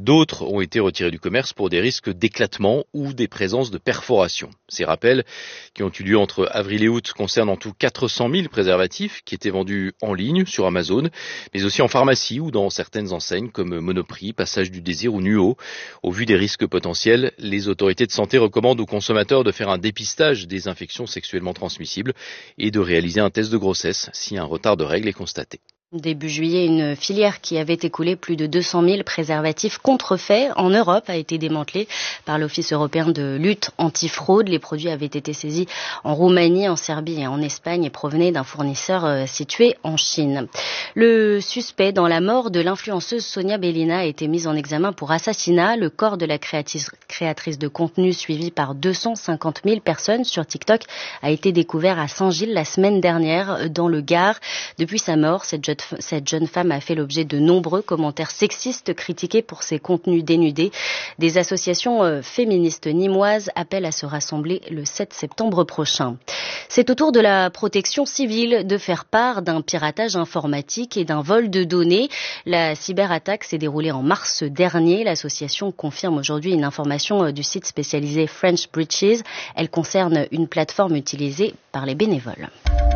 D'autres ont été retirés du commerce pour des risques d'éclatement ou des présences de perforations. Ces rappels, qui ont eu lieu entre avril et août, concernent en tout 400 000 préservatifs qui étaient vendus en ligne sur Amazon, mais aussi en pharmacie ou dans certaines enseignes comme Monoprix, Passage du Désir ou Nuo. Au vu des risques potentiels, les autorités de santé recommandent aux consommateurs de faire un dépistage des infections sexuellement transmissibles et de réaliser un test de grossesse si un retard de règles est constaté. Début juillet, une filière qui avait écoulé plus de 200 000 préservatifs contrefaits en Europe a été démantelée par l'Office européen de lutte antifraude. Les produits avaient été saisis en Roumanie, en Serbie et en Espagne et provenaient d'un fournisseur situé en Chine. Le suspect dans la mort de l'influenceuse Sonia Belina a été mis en examen pour assassinat. Le corps de la créatrice de contenu suivie par 250 000 personnes sur TikTok a été découvert à Saint-Gilles la semaine dernière dans le Gard. Depuis sa mort, cette jeune femme a fait l'objet de nombreux commentaires sexistes critiqués pour ses contenus dénudés. Des associations féministes nîmoises appellent à se rassembler le 7 septembre prochain. C'est au tour de la protection civile de faire part d'un piratage informatique et d'un vol de données. La cyberattaque s'est déroulée en mars dernier. L'association confirme aujourd'hui une information du site spécialisé French Breaches. Elle concerne une plateforme utilisée par les bénévoles.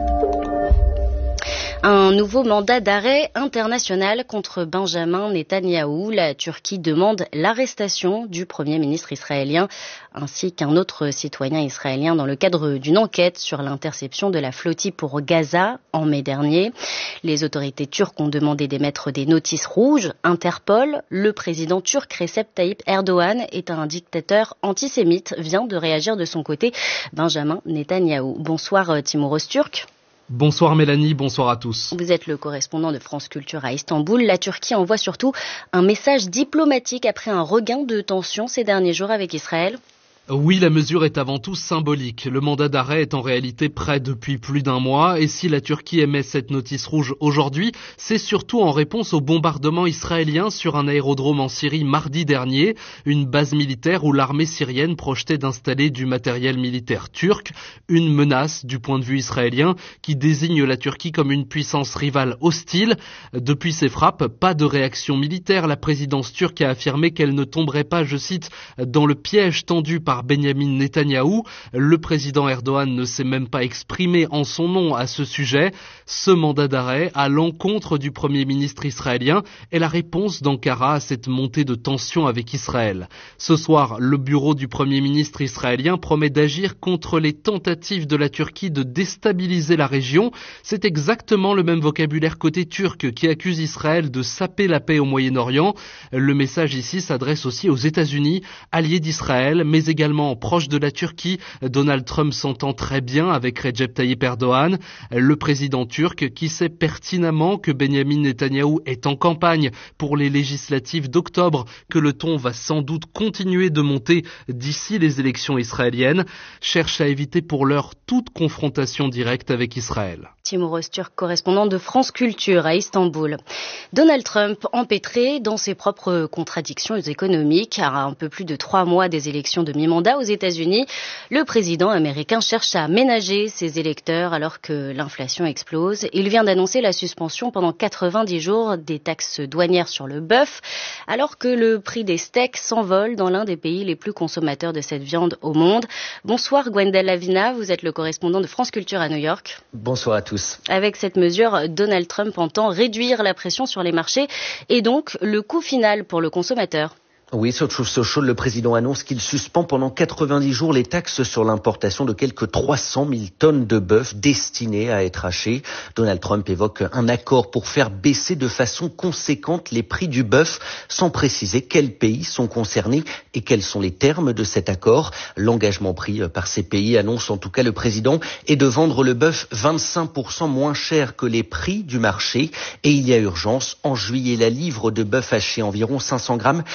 Un nouveau mandat d'arrêt international contre Benjamin Netanyahou. La Turquie demande l'arrestation du Premier ministre israélien ainsi qu'un autre citoyen israélien dans le cadre d'une enquête sur l'interception de la flottille pour Gaza en mai dernier. Les autorités turques ont demandé d'émettre des notices rouges. Interpol, le président turc Recep Tayyip Erdogan est un dictateur antisémite, vient de réagir de son côté. Benjamin Netanyahou. Bonsoir Timur Öztürk. Bonsoir Mélanie, bonsoir à tous. Vous êtes le correspondant de France Culture à Istanbul. La Turquie envoie surtout un message diplomatique après un regain de tension ces derniers jours avec Israël. Oui, la mesure est avant tout symbolique. Le mandat d'arrêt est en réalité prêt depuis plus d'un mois et si la Turquie émet cette notice rouge aujourd'hui, c'est surtout en réponse au bombardement israélien sur un aérodrome en Syrie mardi dernier, une base militaire où l'armée syrienne projetait d'installer du matériel militaire turc, une menace du point de vue israélien qui désigne la Turquie comme une puissance rivale hostile. Depuis ces frappes, pas de réaction militaire. La présidence turque a affirmé qu'elle ne tomberait pas, je cite, dans le piège tendu par Benyamin Netanyahou. Le président Erdogan ne s'est même pas exprimé en son nom à ce sujet. Ce mandat d'arrêt à l'encontre du Premier ministre israélien est la réponse d'Ankara à cette montée de tension avec Israël. Ce soir, le bureau du Premier ministre israélien promet d'agir contre les tentatives de la Turquie de déstabiliser la région. C'est exactement le même vocabulaire côté turc qui accuse Israël de saper la paix au Moyen-Orient. Le message ici s'adresse aussi aux États-Unis, alliés d'Israël, mais également proche de la Turquie. Donald Trump s'entend très bien avec Recep Tayyip Erdogan. Le président turc qui sait pertinemment que Benyamin Netanyahou est en campagne pour les législatives d'octobre, que le ton va sans doute continuer de monter d'ici les élections israéliennes, cherche à éviter pour l'heure toute confrontation directe avec Israël. Timur Öztürk, correspondant de France Culture à Istanbul. Donald Trump empêtré dans ses propres contradictions économiques. À un peu plus de 3 mois des élections de mi-mandat aux États-Unis, le président américain cherche à ménager ses électeurs alors que l'inflation explose. Il vient d'annoncer la suspension pendant 90 jours des taxes douanières sur le bœuf, alors que le prix des steaks s'envole dans l'un des pays les plus consommateurs de cette viande au monde. Bonsoir Gwendal Lavina, vous êtes le correspondant de France Culture à New York. Bonsoir à tous. Avec cette mesure, Donald Trump entend réduire la pression sur les marchés et donc le coût final pour le consommateur. Oui, sur Truth Social, le président annonce qu'il suspend pendant 90 jours les taxes sur l'importation de quelques 300 000 tonnes de bœuf destinées à être hachées. Donald Trump évoque un accord pour faire baisser de façon conséquente les prix du bœuf, sans préciser quels pays sont concernés et quels sont les termes de cet accord. L'engagement pris par ces pays, annonce en tout cas le président, est de vendre le bœuf 25% moins cher que les prix du marché. Et il y a urgence. En juillet, la livre de bœuf haché environ 500 grammes coûtait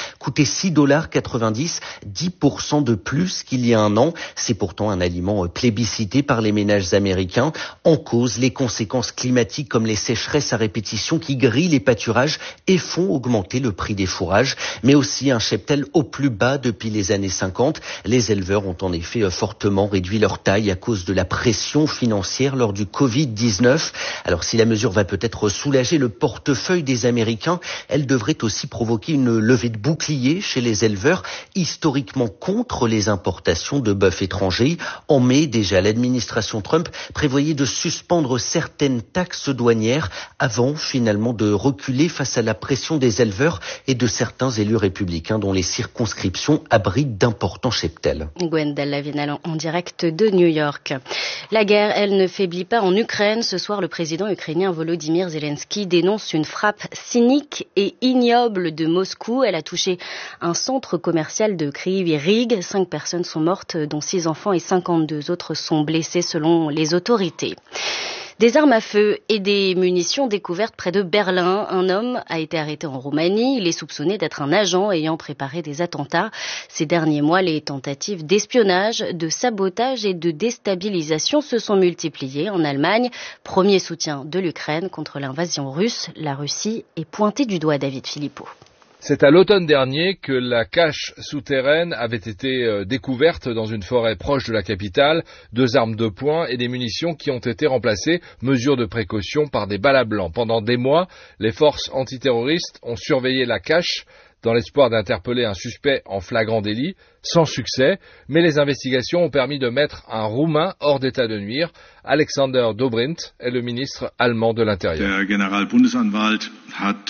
$6,90, 10% de plus qu'il y a un an. C'est pourtant un aliment plébiscité par les ménages américains. En cause, les conséquences climatiques comme les sécheresses à répétition qui grillent les pâturages et font augmenter le prix des fourrages, mais aussi un cheptel au plus bas depuis les années 50. Les éleveurs ont en effet fortement réduit leur taille à cause de la pression financière lors du Covid-19. Alors si la mesure va peut-être soulager le portefeuille des Américains, elle devrait aussi provoquer une levée de bouclier chez les éleveurs, historiquement contre les importations de bœuf étrangers. En mai, déjà, l'administration Trump prévoyait de suspendre certaines taxes douanières avant finalement de reculer face à la pression des éleveurs et de certains élus républicains dont les circonscriptions abritent d'importants cheptels. Gwendal Lavinal en direct de New York. La guerre, elle ne faiblit pas en Ukraine. Ce soir, le président ukrainien Volodymyr Zelensky dénonce une frappe cynique et ignoble de Moscou. Elle a touché un centre commercial de Kryvyi-Rih. 5 personnes sont mortes, dont 6 enfants et 52 autres sont blessés selon les autorités. Des armes à feu et des munitions découvertes près de Berlin. Un homme a été arrêté en Roumanie. Il est soupçonné d'être un agent ayant préparé des attentats. Ces derniers mois, les tentatives d'espionnage, de sabotage et de déstabilisation se sont multipliées en Allemagne. Premier soutien de l'Ukraine contre l'invasion russe. La Russie est pointée du doigt, David Philippot. C'est à l'automne dernier que la cache souterraine avait été découverte dans une forêt proche de la capitale, 2 armes de poing et des munitions qui ont été remplacées, mesure de précaution, par des balles à blanc. Pendant des mois, les forces antiterroristes ont surveillé la cache dans l'espoir d'interpeller un suspect en flagrant délit, sans succès, mais les investigations ont permis de mettre un Roumain hors d'état de nuire. Alexander Dobrindt est le ministre allemand de l'Intérieur. Der Generalbundesanwalt hat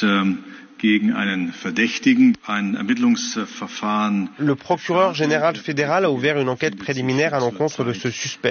Le procureur général fédéral a ouvert une enquête préliminaire à l'encontre de ce suspect.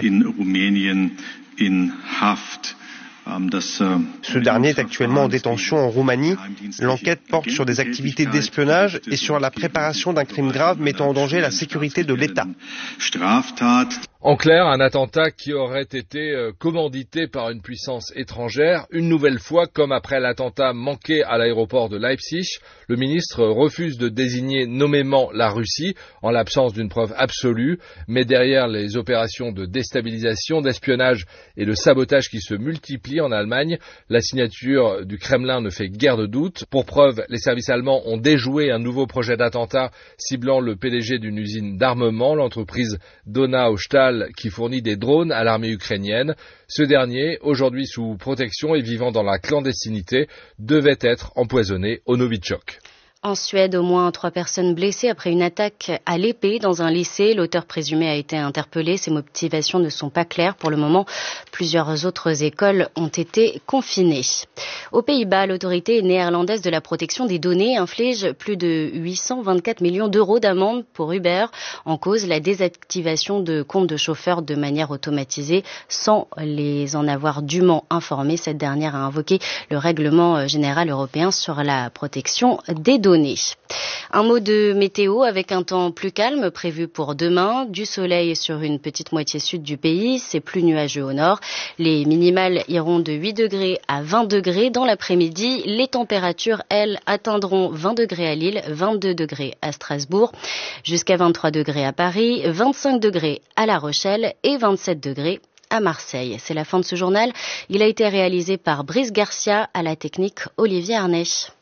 Ce dernier est actuellement en détention en Roumanie. L'enquête porte sur des activités d'espionnage et sur la préparation d'un crime grave mettant en danger la sécurité de l'État. En clair, un attentat qui aurait été commandité par une puissance étrangère. Une nouvelle fois, comme après l'attentat manqué à l'aéroport de Leipzig, le ministre refuse de désigner nommément la Russie en l'absence d'une preuve absolue. Mais derrière les opérations de déstabilisation, d'espionnage et de sabotage qui se multiplient en Allemagne, la signature du Kremlin ne fait guère de doute. Pour preuve, les services allemands ont déjoué un nouveau projet d'attentat ciblant le PDG d'une usine d'armement, l'entreprise Donau Stahl, qui fournit des drones à l'armée ukrainienne. Ce dernier, aujourd'hui sous protection et vivant dans la clandestinité, devait être empoisonné au Novichok. En Suède, au moins 3 personnes blessées après une attaque à l'épée dans un lycée. L'auteur présumé a été interpellé. Ses motivations ne sont pas claires. Pour le moment, plusieurs autres écoles ont été confinées. Aux Pays-Bas, l'autorité néerlandaise de la protection des données inflige plus de 824 millions d'euros d'amende pour Uber. En cause, la désactivation de comptes de chauffeurs de manière automatisée sans les en avoir dûment informés. Cette dernière a invoqué le règlement général européen sur la protection des données. Un mot de météo avec un temps plus calme prévu pour demain. Du soleil sur une petite moitié sud du pays. C'est plus nuageux au nord. Les minimales iront de 8 degrés à 20 degrés dans l'après-midi. Les températures, elles, atteindront 20 degrés à Lille, 22 degrés à Strasbourg, jusqu'à 23 degrés à Paris, 25 degrés à La Rochelle et 27 degrés à Marseille. C'est la fin de ce journal. Il a été réalisé par Brice Garcia, à la technique Olivier Arnay.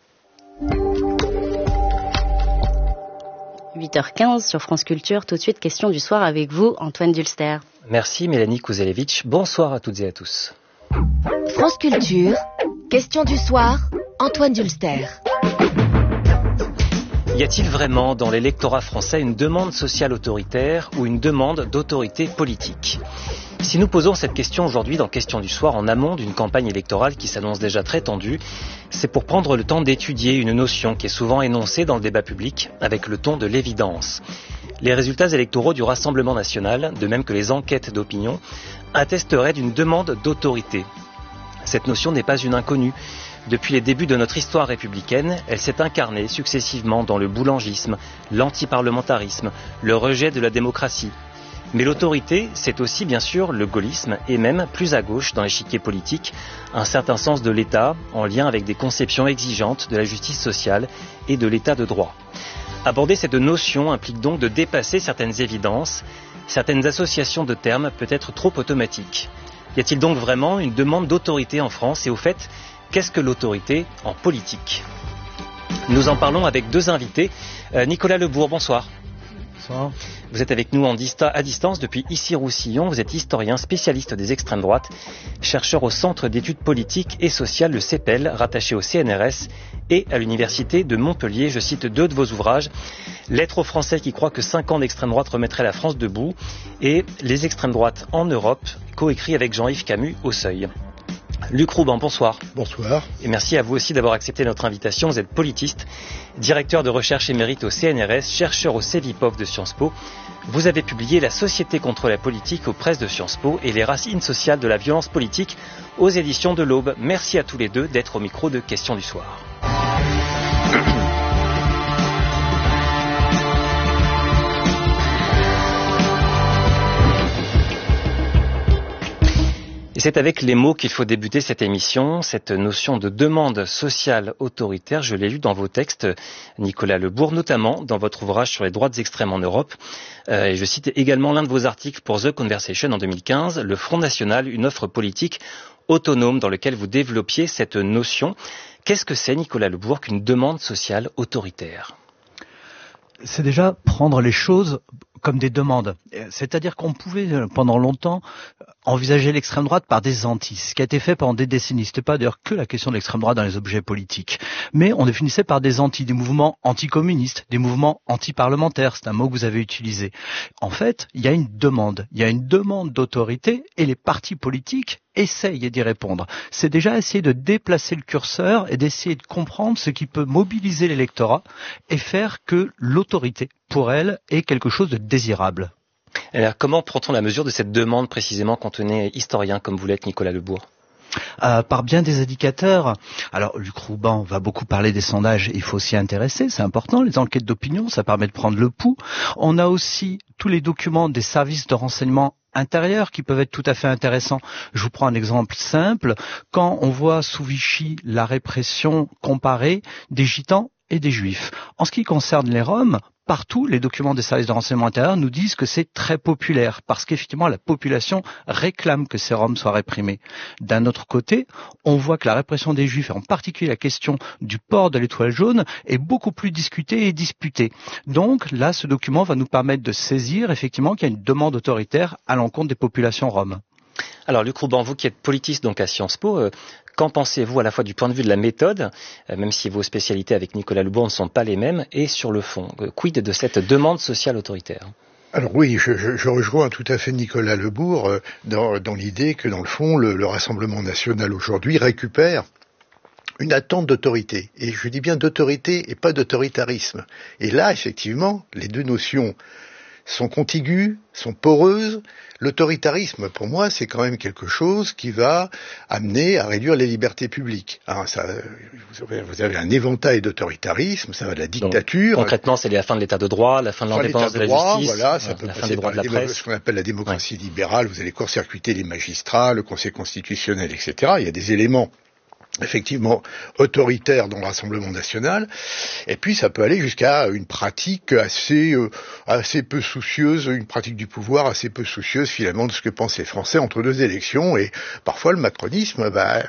8h15 sur France Culture. Tout de suite, question du soir avec vous, Antoine Dulster. Merci Mélanie Kouzelevitch. Bonsoir à toutes et à tous. France Culture, question du soir, Antoine Dulster. Y a-t-il vraiment dans l'électorat français une demande sociale autoritaire ou une demande d'autorité politique ? Si nous posons cette question aujourd'hui dans Question du soir en amont d'une campagne électorale qui s'annonce déjà très tendue, c'est pour prendre le temps d'étudier une notion qui est souvent énoncée dans le débat public avec le ton de l'évidence. Les résultats électoraux du Rassemblement national, de même que les enquêtes d'opinion, attesteraient d'une demande d'autorité. Cette notion n'est pas une inconnue. Depuis les débuts de notre histoire républicaine, elle s'est incarnée successivement dans le boulangisme, l'antiparlementarisme, le rejet de la démocratie. Mais l'autorité, c'est aussi bien sûr le gaullisme et même, plus à gauche dans l'échiquier politique, un certain sens de l'État en lien avec des conceptions exigeantes de la justice sociale et de l'État de droit. Aborder cette notion implique donc de dépasser certaines évidences, certaines associations de termes peut-être trop automatiques. Y a-t-il donc vraiment une demande d'autorité en France et au fait, qu'est-ce que l'autorité en politique ? Nous en parlons avec deux invités. Nicolas Lebourg, bonsoir. Bonsoir. Vous êtes avec nous à distance depuis Issy-Roussillon. Vous êtes historien, spécialiste des extrêmes droites, chercheur au Centre d'études politiques et sociales, le CEPEL, rattaché au CNRS et à l'Université de Montpellier. Je cite deux de vos ouvrages. Lettre aux Français qui croient que 5 ans d'extrême droite remettraient la France debout et Les extrêmes droites en Europe, coécrit avec Jean-Yves Camus au Seuil. Luc Rouban, bonsoir. Bonsoir. Et merci à vous aussi d'avoir accepté notre invitation. Vous êtes politiste, directeur de recherche émérite au CNRS, chercheur au CEVIPOF de Sciences Po. Vous avez publié La société contre la politique aux presses de Sciences Po et Les racines sociales de la violence politique aux éditions de l'Aube. Merci à tous les deux d'être au micro de Questions du soir. Et c'est avec les mots qu'il faut débuter cette émission, cette notion de demande sociale autoritaire. Je l'ai lu dans vos textes, Nicolas Lebourg, notamment dans votre ouvrage sur les droites extrêmes en Europe. Et je cite également l'un de vos articles pour The Conversation en 2015, Le Front National, une offre politique autonome, dans lequel vous développiez cette notion. Qu'est-ce que c'est, Nicolas Lebourg, qu'une demande sociale autoritaire ? C'est déjà prendre les choses comme des demandes. C'est-à-dire qu'on pouvait pendant longtemps envisager l'extrême droite par des antis, ce qui a été fait pendant des décennies. C'était pas d'ailleurs que la question de l'extrême droite dans les objets politiques. Mais on définissait par des antis, des mouvements anticommunistes, des mouvements antiparlementaires, c'est un mot que vous avez utilisé. En fait, il y a une demande d'autorité et les partis politiques essayent d'y répondre. C'est déjà essayer de déplacer le curseur et d'essayer de comprendre ce qui peut mobiliser l'électorat et faire que l'autorité, pour elle, est quelque chose de désirable. Alors, comment prend-on la mesure de cette demande précisément quand on est historien comme vous l'êtes, Nicolas Lebourg ? Par bien des indicateurs. Alors, Luc Rouban va beaucoup parler des sondages, il faut s'y intéresser, c'est important. Les enquêtes d'opinion, ça permet de prendre le pouls. On a aussi tous les documents des services de renseignement intérieurs qui peuvent être tout à fait intéressants. Je vous prends un exemple simple. Quand on voit sous Vichy la répression comparée des gitans et des juifs. En ce qui concerne les Roms, partout, les documents des services de renseignement intérieur nous disent que c'est très populaire, parce qu'effectivement, la population réclame que ces Roms soient réprimés. D'un autre côté, on voit que la répression des Juifs, et en particulier la question du port de l'étoile jaune, est beaucoup plus discutée et disputée. Donc là, ce document va nous permettre de saisir effectivement qu'il y a une demande autoritaire à l'encontre des populations roms. Alors Luc Rouban, vous qui êtes politiste donc à Sciences Po, qu'en pensez-vous à la fois du point de vue de la méthode, même si vos spécialités avec Nicolas Lebourg ne sont pas les mêmes, et sur le fond, quid de cette demande sociale autoritaire ? Alors oui, je rejoins tout à fait Nicolas Lebourg dans l'idée que dans le fond, le Rassemblement national aujourd'hui récupère une attente d'autorité. Et je dis bien d'autorité et pas d'autoritarisme. Et là, effectivement, les deux notions sont contiguës, sont poreuses. L'autoritarisme, pour moi, c'est quand même quelque chose qui va amener à réduire les libertés publiques. Alors, vous avez un éventail d'autoritarisme, ça va de la dictature. Donc, concrètement, c'est la fin de l'état de droit, la fin de l'indépendance de la justice, voilà, ça peut la fin des droits de la presse. Ce qu'on appelle la démocratie libérale, vous allez court-circuiter les magistrats, le Conseil constitutionnel, etc. Il y a des éléments effectivement autoritaire dans le Rassemblement national, et puis ça peut aller jusqu'à une pratique assez peu soucieuse, une pratique du pouvoir assez peu soucieuse finalement de ce que pensent les Français entre deux élections, et parfois le macronisme,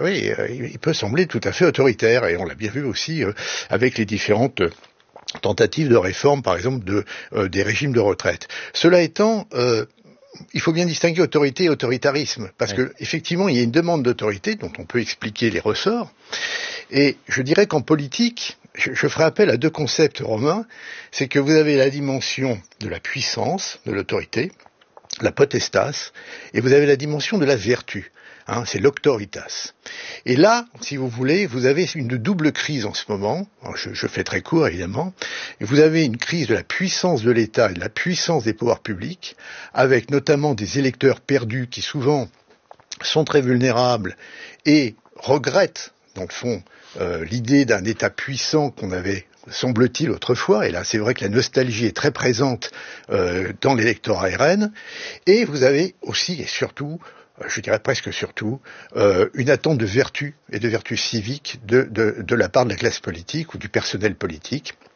il peut sembler tout à fait autoritaire, et on l'a bien vu aussi avec les différentes tentatives de réforme, par exemple des régimes de retraite. Cela étant, il faut bien distinguer autorité et autoritarisme, parce que effectivement, il y a une demande d'autorité dont on peut expliquer les ressorts. Et je dirais qu'en politique, je ferai appel à deux concepts romains. C'est que vous avez la dimension de la puissance, de l'autorité, la potestas, et vous avez la dimension de la vertu. C'est l'auctoritas. Et là, si vous voulez, vous avez une double crise en ce moment. Alors je fais très court, évidemment. Et vous avez une crise de la puissance de l'État et de la puissance des pouvoirs publics, avec notamment des électeurs perdus qui souvent sont très vulnérables et regrettent, dans le fond, l'idée d'un État puissant qu'on avait, semble-t-il, autrefois. Et là, c'est vrai que la nostalgie est très présente dans l'électorat RN. Et vous avez aussi et surtout, je dirais presque surtout, une attente de vertu et de vertu civique de la part de la classe politique ou du personnel politique.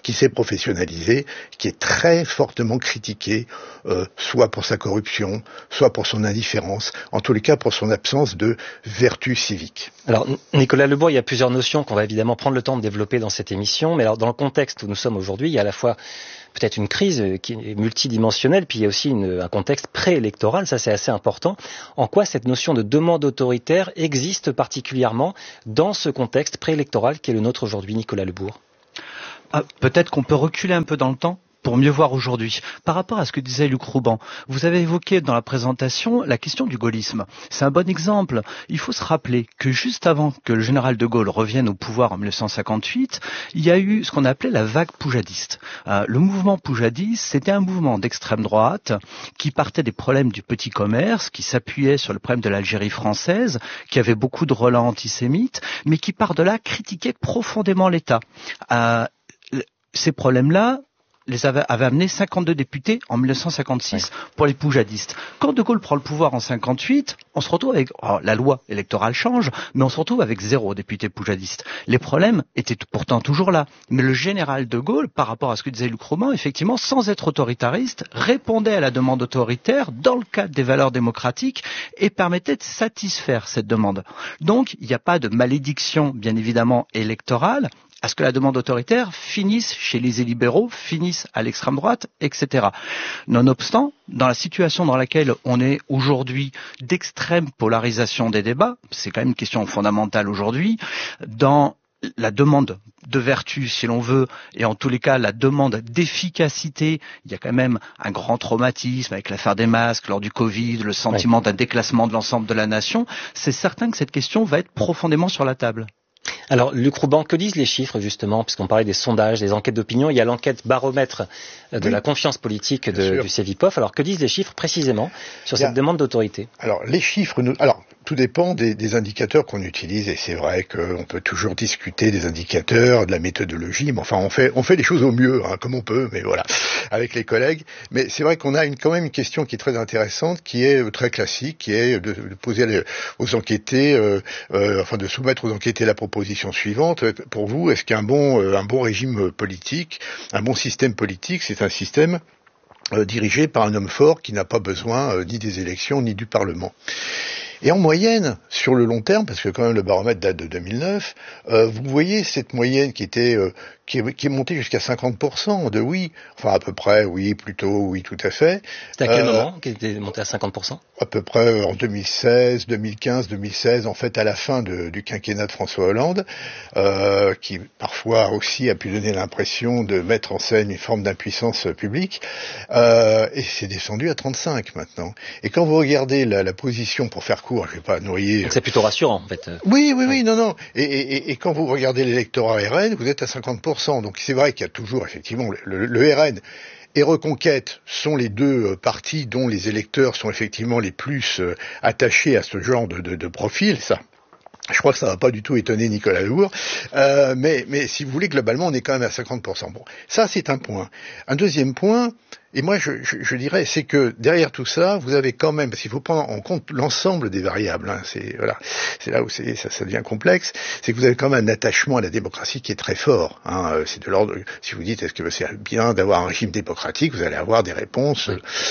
qui s'est professionnalisé, qui est très fortement critiqué, soit pour sa corruption, soit pour son indifférence, en tous les cas pour son absence de vertu civique. Alors, Nicolas Lebourg, il y a plusieurs notions qu'on va évidemment prendre le temps de développer dans cette émission, mais alors dans le contexte où nous sommes aujourd'hui, il y a à la fois peut-être une crise qui est multidimensionnelle, puis il y a aussi un contexte préélectoral, ça c'est assez important. En quoi cette notion de demande autoritaire existe particulièrement dans ce contexte préélectoral qui est le nôtre aujourd'hui, Nicolas Lebourg? Peut-être qu'on peut reculer un peu dans le temps pour mieux voir aujourd'hui. Par rapport à ce que disait Luc Rouban, vous avez évoqué dans la présentation la question du gaullisme. C'est un bon exemple. Il faut se rappeler que juste avant que le général de Gaulle revienne au pouvoir en 1958, il y a eu ce qu'on appelait la vague poujadiste. Le mouvement poujadiste, c'était un mouvement d'extrême droite qui partait des problèmes du petit commerce, qui s'appuyait sur le problème de l'Algérie française, qui avait beaucoup de relents antisémites, mais qui par de là critiquait profondément l'État. Ces problèmes-là avaient amené 52 députés en 1956 pour les poujadistes. Quand De Gaulle prend le pouvoir en 58, on se retrouve avec, la loi électorale change, mais on se retrouve avec 0 députés poujadistes. Les problèmes étaient pourtant toujours là. Mais le général De Gaulle, par rapport à ce que disait Luc Rouban, effectivement, sans être autoritariste, répondait à la demande autoritaire dans le cadre des valeurs démocratiques et permettait de satisfaire cette demande. Donc, il n'y a pas de malédiction, bien évidemment, électorale, à ce que la demande autoritaire finisse chez les libéraux, finisse à l'extrême droite, etc. Nonobstant, dans la situation dans laquelle on est aujourd'hui d'extrême polarisation des débats, c'est quand même une question fondamentale aujourd'hui, dans la demande de vertu, si l'on veut, et en tous les cas la demande d'efficacité, il y a quand même un grand traumatisme avec l'affaire des masques lors du Covid, le sentiment d'un déclassement de l'ensemble de la nation, c'est certain que cette question va être profondément sur la table. Alors, Luc Rouban, que disent les chiffres, justement, puisqu'on parlait des sondages, des enquêtes d'opinion, il y a l'enquête baromètre de la confiance politique du Cevipof. Alors, que disent les chiffres, précisément, sur cette demande d'autorité? Alors, les chiffres, tout dépend des indicateurs qu'on utilise, et c'est vrai qu'on peut toujours discuter des indicateurs, de la méthodologie, mais enfin, on fait les choses au mieux, comme on peut, mais voilà, avec les collègues. Mais c'est vrai qu'on a quand même une question qui est très intéressante, qui est très classique, qui est de poser aux enquêtés, de soumettre aux enquêtés la proposition suivante. Pour vous, est-ce qu'un bon régime politique, un bon système politique, c'est un système dirigé par un homme fort qui n'a pas besoin ni des élections ni du Parlement? Et en moyenne, sur le long terme, parce que quand même le baromètre date de 2009, vous voyez cette moyenne qui est montée jusqu'à 50% de oui, enfin à peu près, oui, plutôt, oui, tout à fait. C'était à quel moment qui était monté à 50%? À peu près en 2016, 2015, 2016, en fait à la fin du quinquennat de François Hollande, qui parfois aussi a pu donner l'impression de mettre en scène une forme d'impuissance publique, et c'est descendu à 35 maintenant. Et quand vous regardez la position, pour faire court, je vais pas noyer... Donc c'est plutôt rassurant, en fait. Oui, non. Et quand vous regardez l'électorat RN, vous êtes à 50%. Donc c'est vrai qu'il y a toujours, effectivement, le RN et Reconquête sont les deux partis dont les électeurs sont effectivement les plus attachés à ce genre de profil, ça. Je crois que ça va pas du tout étonner Nicolas Lebourg, mais si vous voulez, globalement, on est quand même à 50%. Bon, ça c'est un point. Un deuxième point, et moi je dirais, c'est que derrière tout ça, vous avez quand même, parce qu'il faut prendre en compte l'ensemble des variables, c'est là où ça devient complexe, c'est que vous avez quand même un attachement à la démocratie qui est très fort. C'est de l'ordre, si vous dites est-ce que c'est bien d'avoir un régime démocratique, vous allez avoir des réponses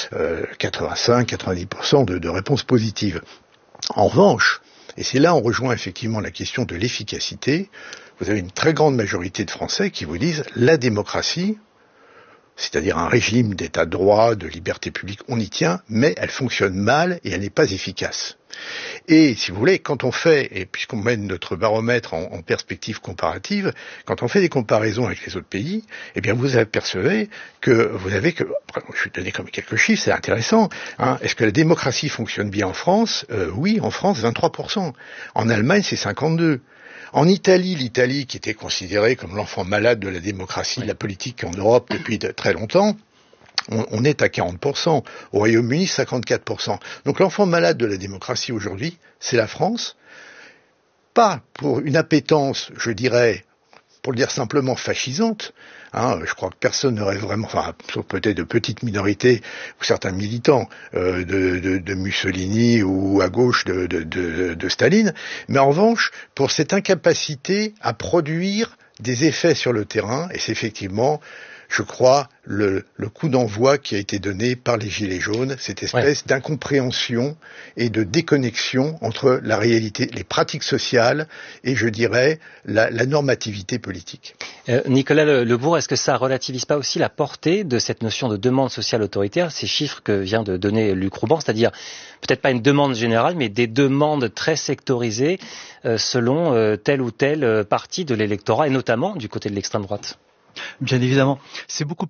85-90% de réponses positives. En revanche, et c'est là on rejoint effectivement la question de l'efficacité. Vous avez une très grande majorité de Français qui vous disent la démocratie, c'est-à-dire un régime d'état de droit, de liberté publique, on y tient, mais elle fonctionne mal et elle n'est pas efficace. Et si vous voulez, quand on fait, et puisqu'on mène notre baromètre en perspective comparative, quand on fait des comparaisons avec les autres pays, eh bien vous apercevez que vous avez que, je vais donner comme quelques chiffres, c'est intéressant, est-ce que la démocratie fonctionne bien en France? Oui, en France, 23%. En Allemagne, c'est 52%. En Italie, l'Italie qui était considérée comme l'enfant malade de la démocratie, de la politique en Europe depuis très longtemps, on est à 40%. Au Royaume-Uni, 54%. Donc l'enfant malade de la démocratie aujourd'hui, c'est la France. Pas pour une appétence, je dirais, pour le dire simplement, fascisante. Je crois que personne n'aurait vraiment, sauf peut-être de petites minorités ou certains militants de Mussolini ou à gauche de Staline, mais en revanche, pour cette incapacité à produire des effets sur le terrain, et c'est effectivement, je crois, le coup d'envoi qui a été donné par les Gilets jaunes, cette espèce d'incompréhension et de déconnexion entre la réalité, les pratiques sociales et, je dirais, la normativité politique. Nicolas Lebourg, est-ce que ça relativise pas aussi la portée de cette notion de demande sociale autoritaire, ces chiffres que vient de donner Luc Rouban, c'est-à-dire peut-être pas une demande générale, mais des demandes très sectorisées selon telle ou telle partie de l'électorat, et notamment du côté de l'extrême droite? Bien évidemment, c'est beaucoup